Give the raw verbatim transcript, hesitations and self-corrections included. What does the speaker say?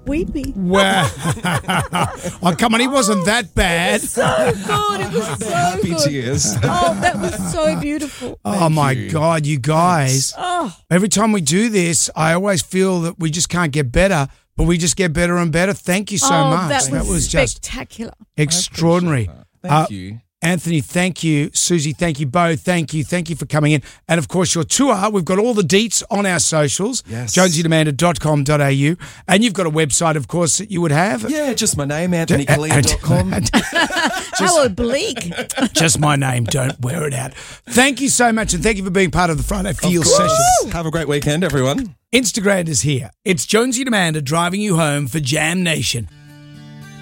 weepy. Wow. Oh, come on, he wasn't that bad. So good. It was so Happy good. tears. Oh, that was so beautiful. Oh, my you. God, you guys. Oh, Every time we do this, I always feel that we just can't get better, but we just get better and better. Thank you so oh, much. That was, just spectacular. extraordinary. Thank Uh, you. Anthony, thank you. Susie, thank you both. Thank you. Thank you for coming in. And, of course, your tour, we've got all the deets on our socials, Yes. jonesy and amanda dot com dot a u. And you've got a website, of course, that you would have. Yeah, just my name, anthony kalia dot com. How oblique. Just my name. Don't wear it out. Thank you so much, and thank you for being part of the Friday Feel session. Have a great weekend, everyone. Instagram is here. It's Jonesy and Amanda driving you home for Jam Nation.